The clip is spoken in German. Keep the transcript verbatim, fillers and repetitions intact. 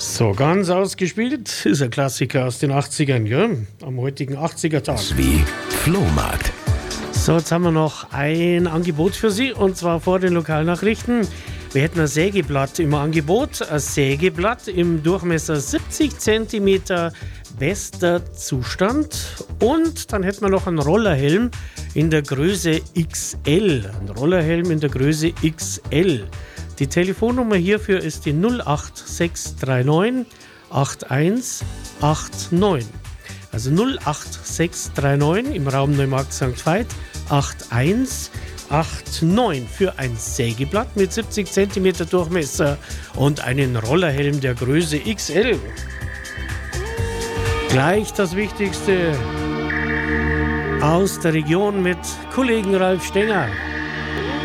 So, ganz ausgespielt ist ein Klassiker aus den achtzigern, ja? Am heutigen achtziger-Tag. Wie Flohmarkt. So, jetzt haben wir noch ein Angebot für Sie, und zwar vor den Lokalnachrichten. Wir hätten ein Sägeblatt im Angebot, ein Sägeblatt im Durchmesser siebzig Zentimeter, bester Zustand. Und dann hätten wir noch einen Rollerhelm in der Größe X L. Ein Rollerhelm in der Größe X L. Die Telefonnummer hierfür ist die null acht sechs drei neun acht eins acht neun. Also null acht sechs drei neun im Raum Neumarkt Sankt Veit acht eins acht neun für ein Sägeblatt mit siebzig Zentimeter Durchmesser und einen Rollerhelm der Größe X L. Gleich das Wichtigste aus der Region mit Kollegen Ralf Stenger.